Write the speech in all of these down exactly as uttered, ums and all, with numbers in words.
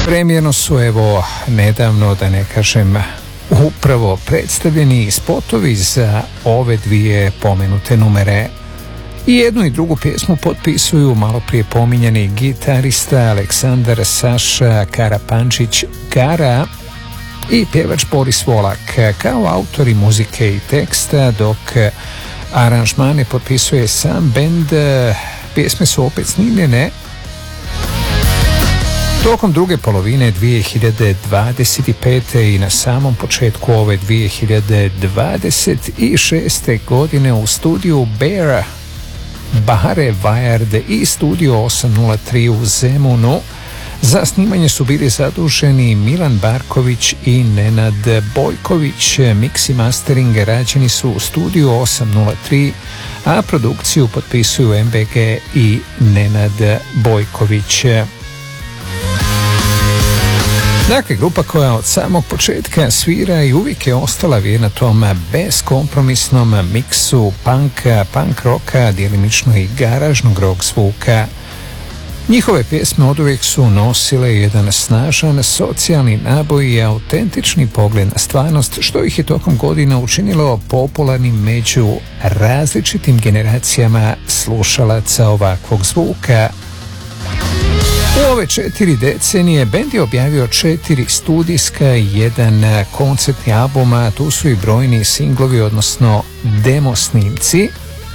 Premijerno su evo nedavno, da ne kažem upravo, predstavljeni spotovi za ove dvije pomenute numere. I jednu i drugu pjesmu potpisuju malo prije pominjani gitarista Aleksandar Saša Karapančić Kara i pjevač Boris Volak kao autori muzike i teksta, dok aranžmane potpisuje sam bend. Pjesme su opet snimljene tokom druge polovine dvije hiljade dvadeset pete i na samom početku ove dvije hiljade dvadeset šeste godine u studiju Bear Bahare Wired i studio osam nula tri u Zemunu. Za snimanje su bili zaduženi Milan Barković i Nenad Bojković. Mix i mastering rađeni su u studiju osam nula tri, a produkciju potpisuju M B G i Nenad Bojković. Dakle, grupa koja od samog početka svira i uvijek je ostala vjerna tom beskompromisnom miksu punka, punk rocka, djelimično i garažnog rock zvuka. Njihove pjesme oduvijek su nosile jedan snažan socijalni naboj i autentični pogled na stvarnost, što ih je tokom godina učinilo popularnim među različitim generacijama slušalaca ovakvog zvuka. U ove četiri decenije bend je objavio četiri studijska i jedan koncertni album, a tu su i brojni singlovi, odnosno demo snimci.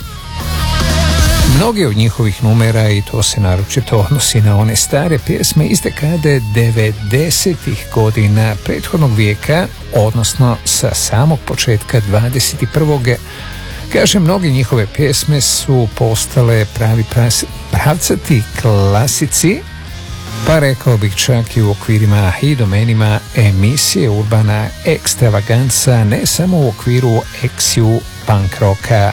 Mnoge od njihovih numera, i to se naročito odnosi na one stare pjesme iz dekade devedesetih godina prethodnog vijeka, odnosno sa samog početka dvadeset prvog. Kaže, mnoge njihove pjesme su postale pravi pras, pravcati klasici, pa rekao bih čak i u okvirima i domenima emisije Urbana Ekstravaganca, ne samo u okviru eksiju punk rocka.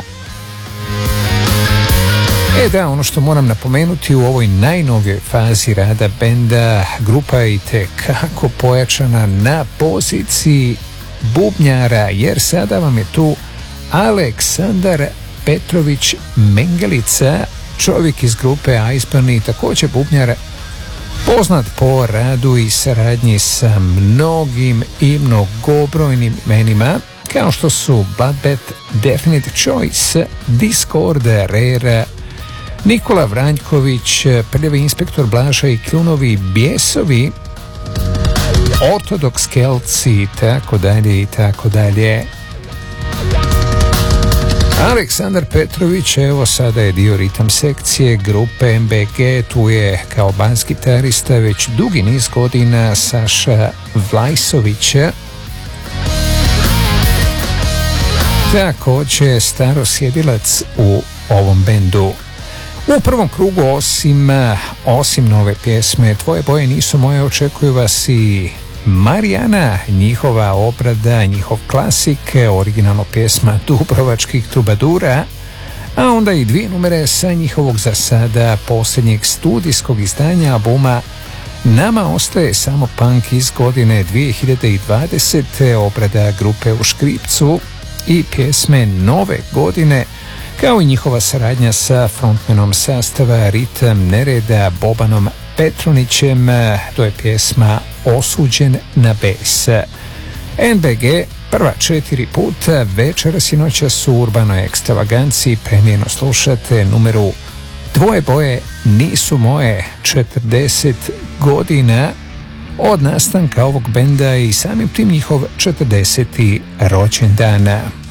E da, ono što moram napomenuti, u ovoj najnovijoj fazi rada benda grupa je itekako pojačana na poziciji bubnjara, jer sada vam je tu Aleksandar Petrović Mengelica, čovjek iz grupe Iceburn i također bubnjar, poznat po radu i saradnji sa mnogim i mnogobrojnim imenima kao što su Bloodbath, Definite Choice, Discord, Rare, Nikola Vranjković, Prljavi inspektor Blaža i Kljunovi Bijesovi, Ortodoks Kelci i tako dalje i tako dalje. Aleksandar Petrović, evo sada je dio ritam sekcije grupe M B G, tu je kao bas gitarista već dugi niz godina Saša Vlajsović. Također starosjedilac u ovom bendu. U prvom krugu osim, osim nove pjesme Tvoje boje nisu moje, očekuju vas i Marijana, njihova obrada, njihov klasik, originalna pjesma Dubrovačkih trubadura, a onda i dvije numere sa njihovog za sada posljednjeg studijskog izdanja albuma Nama ostaje samo punk iz godine dvije hiljade dvadesete, obrada grupe U škripcu i pjesme nove godine, kao i njihova saradnja sa frontmanom sastava Ritam Nereda Bobanom Petronićem. To je pjesma Osuđen na bes. N B G prva četiri puta večeras i noćas u Urbanoj Ekstravaganciji. Premijerno slušate numeru Tvoje boje nisu moje, četrdeset godina od nastanka ovog benda i samim tim njihov četrdeseti rođendan.